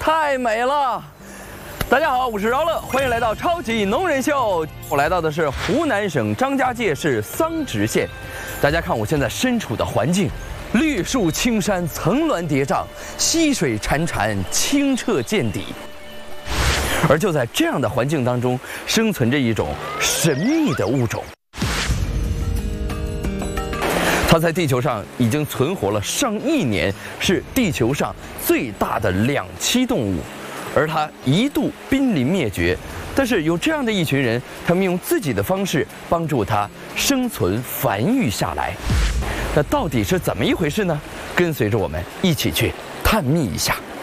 太美了！大家好，我是饶乐，欢迎来到超级农人秀。我来到的是湖南省张家界市桑植县。大家看我现在身处的环境，绿树青山，层峦叠嶂，溪水潺潺，清澈见底。而就在这样的环境当中，生存着一种神秘的物种。它在地球上已经存活了上亿年，是地球上最大的两栖动物。而它一度濒临灭绝，但是有这样的一群人，他们用自己的方式帮助它生存繁育下来。那到底是怎么一回事呢？跟随着我们一起去探秘一下。